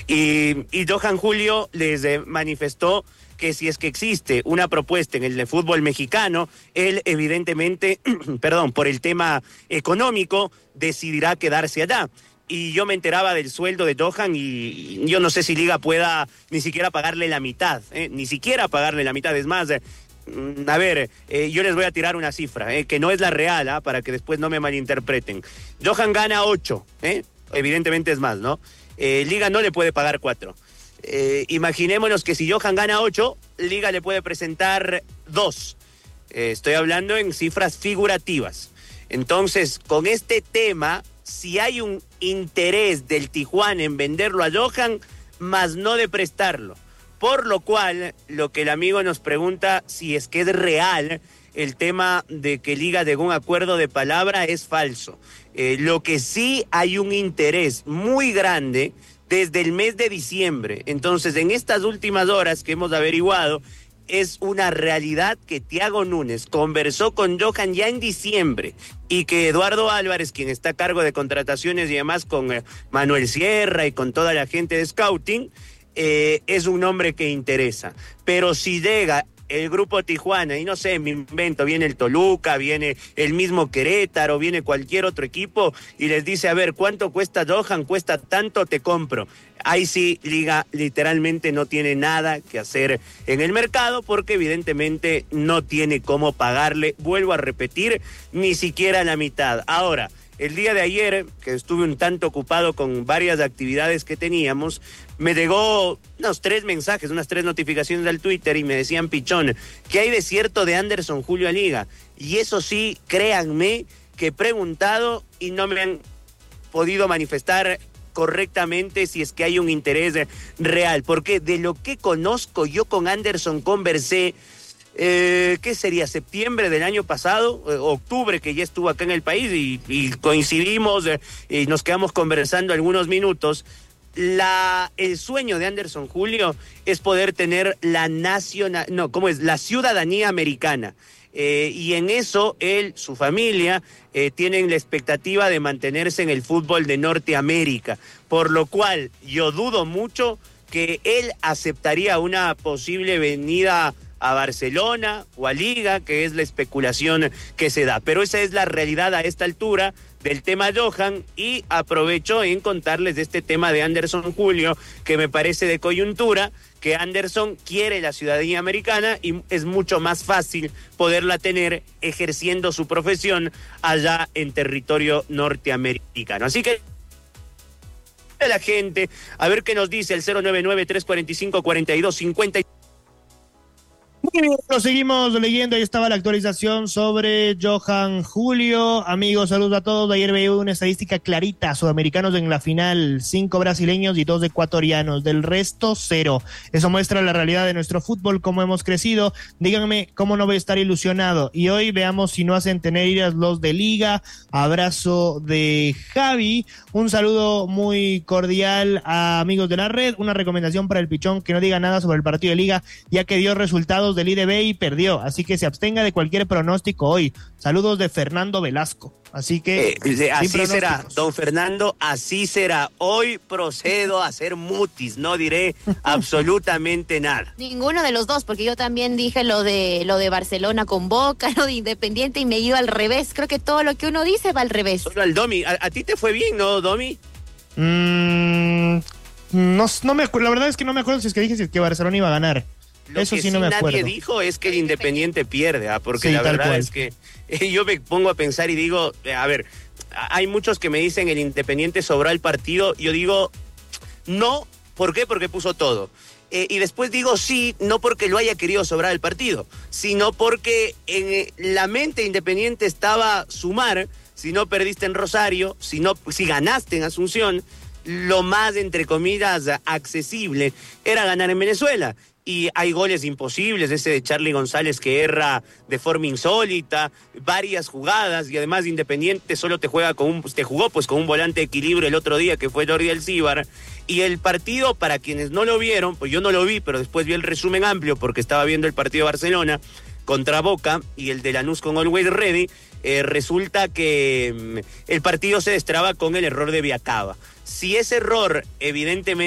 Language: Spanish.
Y Johan Julio les manifestó que si es que existe una propuesta en el fútbol mexicano, él evidentemente, perdón, por el tema económico, decidirá quedarse allá. Y yo me enteraba del sueldo de Johan y yo no sé si Liga pueda ni siquiera pagarle la mitad, ni siquiera pagarle la mitad. Es más, a ver, yo les voy a tirar una cifra, que no es la real, para que después no me malinterpreten. Johan gana 8, evidentemente es más, ¿no? Liga no le puede pagar 4. Imaginémonos que si Johan gana 8, Liga le puede presentar 2. Estoy hablando en cifras figurativas. Entonces, con este tema, si hay un interés del Tijuana en venderlo a Johan, más no de prestarlo. Por lo cual, lo que el amigo nos pregunta, si es que es real el tema de que Liga llegó a un acuerdo de palabra, es falso. Lo que sí hay un interés muy grande desde el mes de diciembre. Entonces, en estas últimas horas que hemos averiguado, es una realidad que Thiago Núñez conversó con Johan ya en diciembre y que Eduardo Álvarez, quien está a cargo de contrataciones y demás con Manuel Sierra y con toda la gente de scouting, es un nombre que interesa. Pero si llega el grupo Tijuana, y no sé, me invento, viene el Toluca, viene el mismo Querétaro, viene cualquier otro equipo y les dice, a ver, ¿cuánto cuesta Johan? Cuesta tanto, te compro. Ahí sí, Liga literalmente no tiene nada que hacer en el mercado porque evidentemente no tiene cómo pagarle, vuelvo a repetir, ni siquiera la mitad. Ahora, el día de ayer, que estuve un tanto ocupado con varias actividades que teníamos, me llegó unos 3 mensajes, unas 3 notificaciones al Twitter y me decían, Pichón, ¿qué hay de cierto de Anderson Julio a Liga? Y eso sí, créanme que he preguntado y no me han podido manifestar correctamente si es que hay un interés real, porque de lo que conozco, yo con Anderson conversé, ¿qué sería? Septiembre del año pasado, octubre, que ya estuvo acá en el país y coincidimos y nos quedamos conversando algunos minutos. El sueño de Anderson Julio es poder tener la ciudadanía americana. Y en eso él, su familia, tienen la expectativa de mantenerse en el fútbol de Norteamérica, por lo cual yo dudo mucho que él aceptaría una posible venida a Barcelona o a Liga, que es la especulación que se da. Pero esa es la realidad a esta altura del tema Johan, y aprovecho en contarles de este tema de Anderson Julio, que me parece de coyuntura, que Anderson quiere la ciudadanía americana y es mucho más fácil poderla tener ejerciendo su profesión allá en territorio norteamericano. Así que la gente, a ver qué nos dice el 099-345-4250. Muy bien, lo seguimos leyendo. Ahí estaba la actualización sobre Johan Julio. Amigos, saludos a todos. Ayer veía una estadística clarita: sudamericanos en la final, 5 brasileños y 2 ecuatorianos, del resto 0. Eso muestra la realidad de nuestro fútbol, cómo hemos crecido. Díganme cómo no voy a estar ilusionado. Y hoy veamos si no hacen tener iras los de Liga. Abrazo de Javi. Un saludo muy cordial a amigos de la red. Una recomendación para el Pichón: que no diga nada sobre el partido de Liga, ya que dio resultados del IDB y perdió, así que se abstenga de cualquier pronóstico hoy. Saludos de Fernando Velasco. Así que así será, don Fernando, así será. Hoy procedo a hacer mutis, no diré absolutamente nada. Ninguno de los dos, porque yo también dije lo de Barcelona con Boca, lo de Independiente, y me he ido al revés. Creo que todo lo que uno dice va al revés. Solo al Domi, ¿a ti te fue bien, no, Domi? No me acuerdo, la verdad es que no me acuerdo si es que dije que Barcelona iba a ganar. Lo Eso que sí no me acuerdo. Nadie dijo es que el Independiente pierde, porque sí, la verdad cual es que yo me pongo a pensar y digo, a ver, hay muchos que me dicen el Independiente sobró el partido. Yo digo, no, ¿por qué? Porque puso todo. Y después digo sí, no porque lo haya querido sobrar el partido, sino porque en la mente Independiente estaba sumar. Si no perdiste en Rosario, si ganaste en Asunción, lo más, entre comillas, accesible era ganar en Venezuela. Y hay goles imposibles, ese de Charly González que erra de forma insólita, varias jugadas, y además Independiente solo te jugó con un volante de equilibrio el otro día, que fue Jordi Alcíbar. Y el partido, para quienes no lo vieron, pues yo no lo vi, pero después vi el resumen amplio porque estaba viendo el partido de Barcelona contra Boca y el de Lanús con Always Ready. Resulta que el partido se destraba con el error de Viacaba. Si ese error, evidentemente,